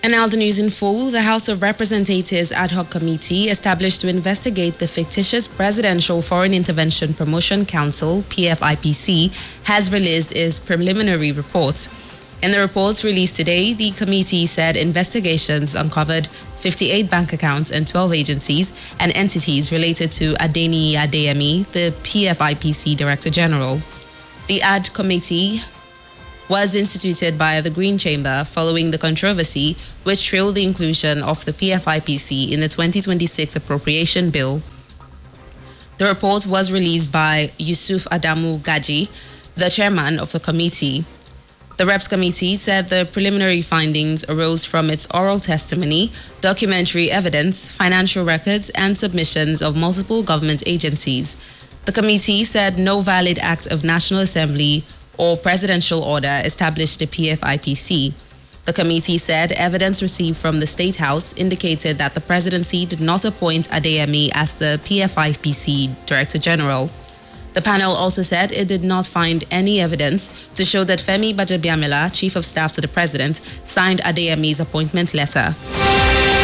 And now the news in full. The House of Representatives Ad Hoc Committee established to investigate the fictitious Presidential Foreign Intervention Promotion Council, PFIPC, has released its preliminary report. In the report released today, the committee said investigations uncovered 58 bank accounts and 12 agencies and entities related to Adeniyi Adeyemi, the PFIPC Director General. The Ad Committee was instituted by the Green Chamber following the controversy which trailed the inclusion of the PFIPC in the 2026 Appropriation Bill. The report was released by Yusuf Adamu Gaji, the chairman of the committee. The Reps Committee said the preliminary findings arose from its oral testimony, documentary evidence, financial records, and submissions of multiple government agencies. The committee said no valid act of National Assembly or presidential order established the PFIPC. The committee said evidence received from the State House indicated that the presidency did not appoint Adeyemi as the PFIPC Director General. The panel also said it did not find any evidence to show that Femi Gbajabiamila, Chief of Staff to the President, signed Adeyemi's appointment letter.